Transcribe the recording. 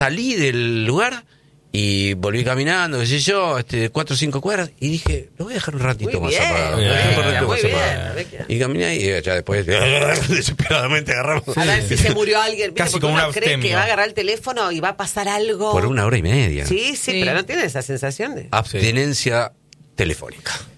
salí del lugar y volví caminando, qué sé yo, 4 o 5 cuadras, y dije, lo voy a dejar un ratito Muy más bien, apagado. muy Lo voy a dejar un ratito bien, más muy apagado. bien. Y caminé y ya después desesperadamente agarramos. A ver si se murió alguien. ¿Viste? Casi Porque como uno una cree que abstemia. va a agarrar el teléfono y va a pasar algo. Por 1 hora y media. Sí, pero no tiene esa sensación de... Abstinencia telefónica.